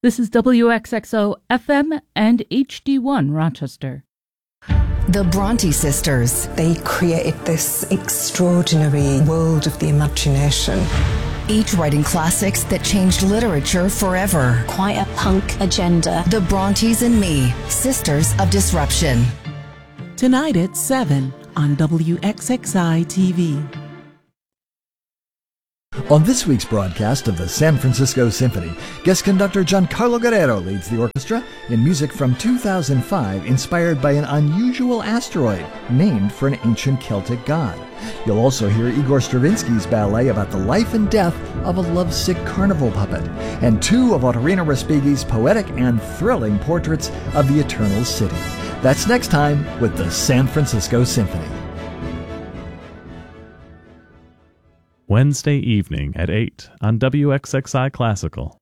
This is WXXO FM and HD1 Rochester. The Bronte sisters. They created this extraordinary world of the imagination. Each writing classics that changed literature forever. Quite a punk agenda. The Brontes and Me, Sisters of Disruption. Tonight at 7 on WXXI TV. On this week's broadcast of the San Francisco Symphony, guest conductor Giancarlo Guerrero leads the orchestra in music from 2005 inspired by an unusual asteroid named for an ancient Celtic god. You'll also hear Igor Stravinsky's ballet about the life and death of a lovesick carnival puppet, and two of Ottorino Respighi's poetic and thrilling portraits of the Eternal City. That's next time with the San Francisco Symphony. Wednesday evening at 8 on WXXI Classical.